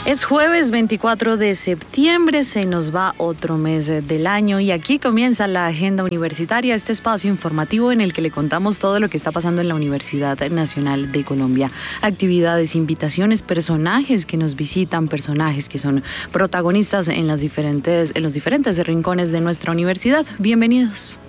Es jueves 24 de septiembre, se nos va otro mes del año y aquí comienza la agenda universitaria, este espacio informativo en el que le contamos todo lo que está pasando en la Universidad Nacional de Colombia. Actividades, invitaciones, personajes que nos visitan, personajes que son protagonistas en los diferentes rincones de nuestra universidad. Bienvenidos.